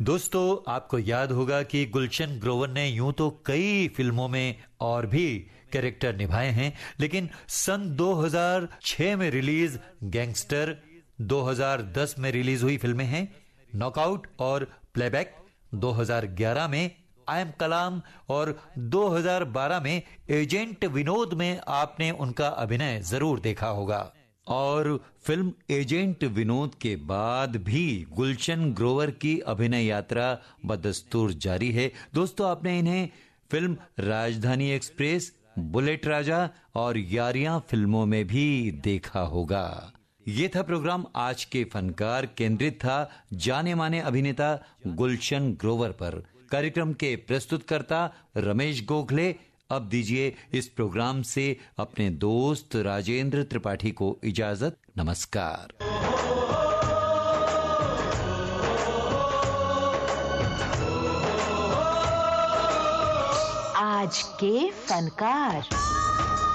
दोस्तों, आपको याद होगा कि गुलशन ग्रोवर ने यूं तो कई फिल्मों में और भी कैरेक्टर निभाए हैं, लेकिन सन 2006 में रिलीज गैंगस्टर, 2010 में रिलीज हुई फिल्में हैं नॉकआउट और प्लेबैक, 2011 में आई एम कलाम और 2012 में एजेंट विनोद में आपने उनका अभिनय जरूर देखा होगा। और फिल्म एजेंट विनोद के बाद भी गुलशन ग्रोवर की अभिनय यात्रा बदस्तूर जारी है। दोस्तों, आपने इन्हें फिल्म राजधानी एक्सप्रेस, बुलेट राजा और यारियां फिल्मों में भी देखा होगा। ये था प्रोग्राम आज के फनकार, केंद्रित था जाने माने अभिनेता गुलशन ग्रोवर पर। कार्यक्रम के प्रस्तुतकर्ता रमेश गोखले। अब दीजिए इस प्रोग्राम से अपने दोस्त राजेंद्र त्रिपाठी को इजाजत। नमस्कार। आज के फनकार।